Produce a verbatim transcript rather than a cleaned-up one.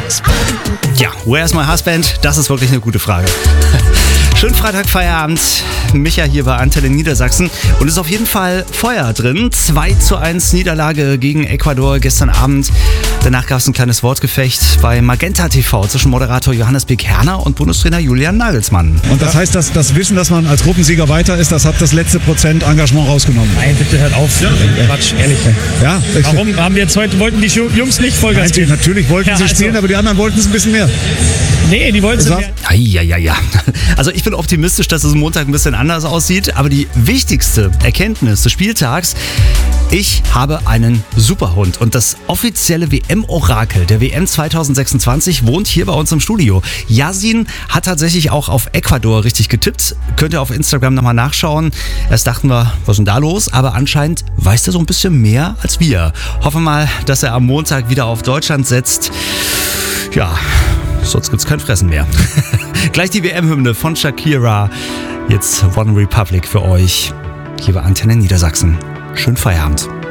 Ja, Where's My Husband? Das ist wirklich eine gute Frage. Schönen Freitag, Feierabend. Micha hier bei Antenne Niedersachsen. Und es ist auf jeden Fall Feuer drin. zwei zu eins Niederlage gegen Ecuador gestern Abend. Danach gab es ein kleines Wortgefecht bei Magenta T V zwischen Moderator Johannes B. Kerner und Bundestrainer Julian Nagelsmann. Und das heißt, dass das Wissen, dass man als Gruppensieger weiter ist, das hat das letzte Prozent Engagement rausgenommen. Nein, bitte hört auf. Ja. Quatsch, ehrlich. Ja, Warum haben wir jetzt heute, wollten die Jungs nicht Vollgas spielen? Natürlich wollten ja, sie also spielen, aber die anderen wollten es ein bisschen mehr. Nee, die wollten es mehr. Ja, ja, ja. Also ich bin optimistisch, dass es Montag ein bisschen anders aussieht, aber die wichtigste Erkenntnis des Spieltags: Ich habe einen Superhund und das offizielle W M-Orakel der W M zwanzig sechsundzwanzig wohnt hier bei uns im Studio. Yasin hat tatsächlich auch auf Ecuador richtig getippt. Könnt ihr auf Instagram nochmal nachschauen. Erst dachten wir, was ist denn da los? Aber anscheinend weiß er so ein bisschen mehr als wir. Hoffen mal, dass er am Montag wieder auf Deutschland setzt. Ja, sonst gibt's kein Fressen mehr. Gleich die W M-Hymne von Shakira. Jetzt One Republic für euch hier bei Antenne Niedersachsen. Schönen Feierabend.